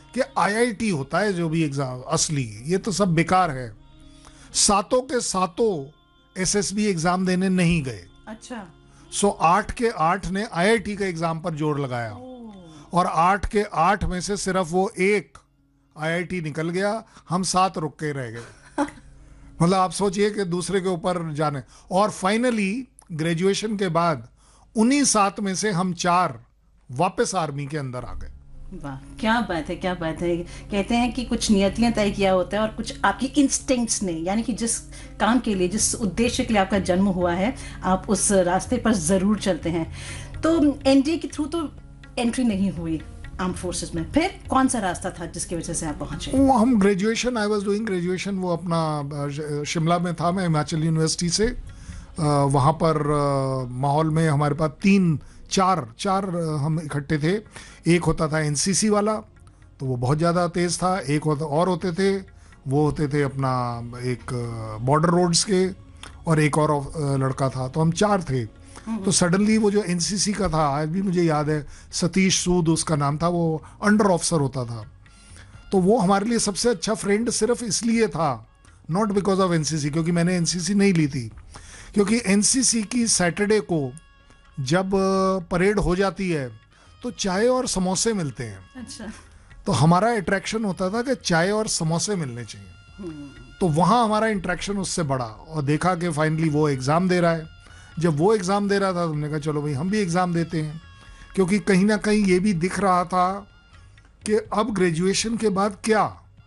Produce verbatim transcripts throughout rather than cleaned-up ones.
कि आईआईटी होता है जो भी एग्जाम असली, ये तो सब बेकार है। सातों के सातों एसएसबी एग्जाम देने नहीं गए। अच्छा। सो आठ के आठ ने आईआईटी के एग्जाम पर जोर लगाया, और आठ के आठ में से सिर्फ वो एक आईआईटी निकल गया, हम सात रुक के रह गए। मतलब आप सोचिए कि दूसरे के ऊपर जाने। और फाइनली ग्रेजुएशन के बाद उन्हीं सात में से हम चार वापस आर्मी के अंदर आ गए। वाह, क्या बात है, क्या बात है। कहते हैं कि कुछ नियतियां तय किया होता है और कुछ आपकी इंस्टिंक्ट्स ने, यानी कि जिस काम के लिए, जिस उद्देश्य के लिए आपका जन्म हुआ है, आप उस रास्ते पर जरूर चलते हैं। तो एनडीए के थ्रू तो एंट्री नहीं हुई आर्म फोर्सेस में, फिर कौन सा रास्ता था जिसकी वजह से आप पहुंचे? वो हम graduation, I was doing graduation, वो अपना शिमला में था, मैं हिमाचल यूनिवर्सिटी से। वहाँ पर माहौल में हमारे पास तीन चार चार हम इकट्ठे थे। एक होता था एनसीसी वाला, तो वो बहुत ज़्यादा तेज़ था। एक होता और होते थे, वो होते थे अपना एक बॉर्डर रोड्स के, और एक और लड़का था, तो हम चार थे। तो सडनली वो जो एनसीसी का था, आज भी मुझे याद है, सतीश सूद उसका नाम था, वो अंडर ऑफिसर होता था। तो वो हमारे लिए सबसे अच्छा फ्रेंड सिर्फ इसलिए था, नॉट बिकॉज ऑफ एनसीसी, क्योंकि मैंने एनसीसी नहीं ली थी, क्योंकि एनसीसी की सैटरडे को जब परेड हो जाती है तो चाय और समोसे मिलते हैं। अच्छा। तो हमारा अट्रैक्शन होता था कि चाय और समोसे मिलने चाहिए। तो वहाँ हमारा इंट्रैक्शन उससे बढ़ा, और देखा कि फाइनली वो एग्ज़ाम दे रहा है। जब वो एग्ज़ाम दे रहा था तो हमने कहा चलो भाई हम भी एग्ज़ाम देते हैं, क्योंकि कहीं ना कहीं ये भी दिख रहा था कि अब ग्रेजुएशन के बाद क्या,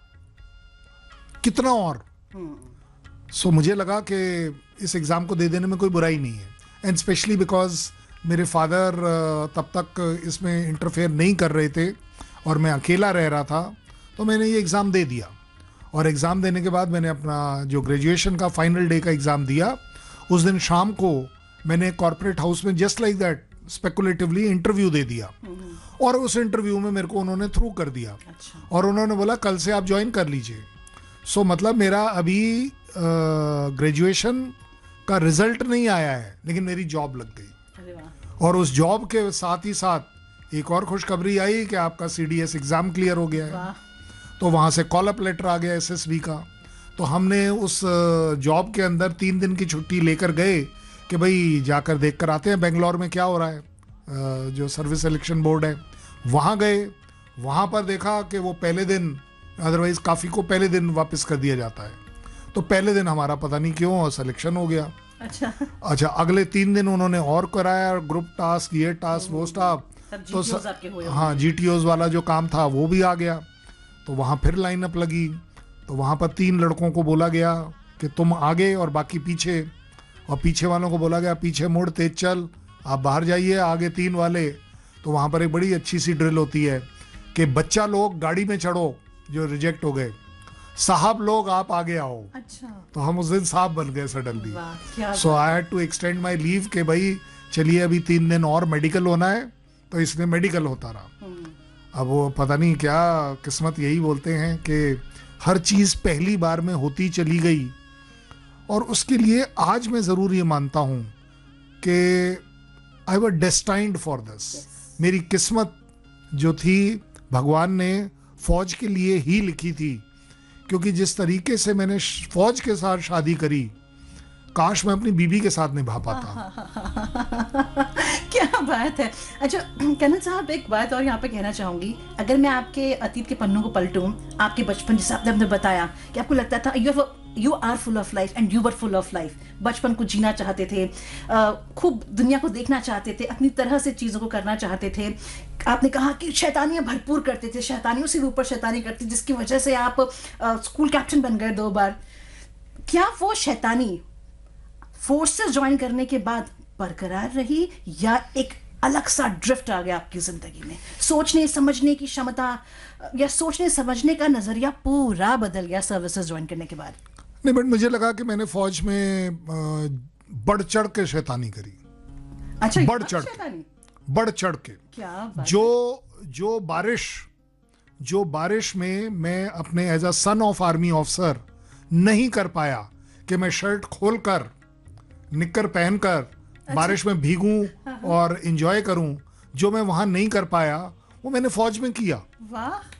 कितना और। सो so, मुझे लगा कि इस एग्ज़ाम को दे देने में कोई बुराई नहीं है, एंड स्पेशली बिकॉज मेरे फादर तब तक इसमें इंटरफेयर नहीं कर रहे थे और मैं अकेला रह रहा था। तो मैंने ये एग्ज़ाम दे दिया, और एग्ज़ाम देने के बाद मैंने अपना जो ग्रेजुएशन का फाइनल डे का एग्ज़ाम दिया। उस दिन शाम को मैंने कॉर्पोरेट हाउस में जस्ट लाइक दैट स्पेकुलेटिवली इंटरव्यू दे दिया, और उस इंटरव्यू में मेरे को उन्होंने थ्रू कर दिया। अच्छा। और उन्होंने बोला कल से आप ज्वाइन कर लीजिए। सो so, मतलब मेरा अभी ग्रेजुएशन का रिजल्ट नहीं आया है, लेकिन मेरी जॉब लग गई। अरे वाह। और उस जॉब के साथ ही साथ एक और खुशखबरी आई कि आपका सीडीएस एग्ज़ाम क्लियर हो गया है। वाह। तो वहाँ से कॉल अप लेटर आ गया एसएसबी का। तो हमने उस जॉब के अंदर तीन दिन की छुट्टी लेकर गए कि भाई जाकर देख कर आते हैं बेंगलोर में क्या हो रहा है, जो सर्विस सिलेक्शन बोर्ड है। वहाँ गए, वहाँ पर देखा कि वो पहले दिन, अदरवाइज काफ़ी को पहले दिन वापस कर दिया जाता है, तो पहले दिन हमारा पता नहीं क्यों सिलेक्शन हो गया। अच्छा। अच्छा, अगले तीन दिन उन्होंने और कराया, ग्रुप टास्क, ये टास्क, वो टास्क, तो स... हाँ जीटीओज वाला जो काम था वो भी आ गया। तो वहाँ फिर लाइन अप लगी, तो वहाँ पर तीन लड़कों को बोला गया कि तुम आगे और बाकी पीछे, और पीछे वालों को बोला गया पीछे मुड़, तेज चल, आप बाहर जाइए, आगे तीन वाले। तो वहाँ पर एक बड़ी अच्छी सी ड्रिल होती है कि बच्चा लोग गाड़ी में चढ़ो जो रिजेक्ट हो गए, साहब लोग आप आगे आओ। अच्छा। तो हम उस दिन साहब बन गए सडनली। वाह, सो I had to extend my leave कि भाई चलिए अभी तीन दिन और मेडिकल होना है, तो इसने मेडिकल होता रहा। अब वो पता नहीं क्या किस्मत, यही बोलते हैं कि हर चीज़ पहली बार में होती चली गई। और उसके लिए आज मैं ज़रूर ये मानता हूँ कि I was destined for this. मेरी किस्मत जो थी भगवान ने फौज के लिए ही लिखी थी, क्योंकि जिस तरीके से मैंने फौज के साथ शादी करी, काश मैं अपनी बीबी के साथ निभा पाता। क्या बात है। अच्छा कन्नन साहब, एक बात और यहाँ पे कहना चाहूंगी। अगर मैं आपके अतीत के पन्नों को पलटूं, आपके बचपन, जैसे आपने अपने बताया कि आपको लगता था you you are full of life and you were full of life, बचपन को जीना चाहते थे, खूब दुनिया को देखना चाहते थे, अपनी तरह से चीज़ों को करना चाहते थे। आपने कहा कि शैतानियाँ भरपूर करते थे, शैतानियों से भी ऊपर शैतानी करती, जिसकी वजह से आप स्कूल कैप्टन बन गए दो बार। क्या वो शैतानी फोर्सेस ज्वाइन करने के बाद बरकरार रही, या एक अलग सा ड्रिफ्ट आ गया आपकी जिंदगी में? सोचने समझने की क्षमता या सोचने समझने का नजरिया पूरा बदल गया सर्विसेज ज्वाइन करने के बाद? नहीं, बट मुझे लगा कि मैंने फौज में बढ़ चढ़ के शैतानी करी। अच्छा, बढ़ चढ़ के, बढ़ चढ़ के। क्या बात जो जो बारिश जो बारिश में मैं अपने as a son of army officer नहीं कर पाया कि मैं शर्ट खोलकर, निक्कर पहनकर, अच्छा, बारिश में भीगूं और एंजॉय करूं, जो मैं वहां नहीं कर पाया वो मैंने फौज में किया। वाह।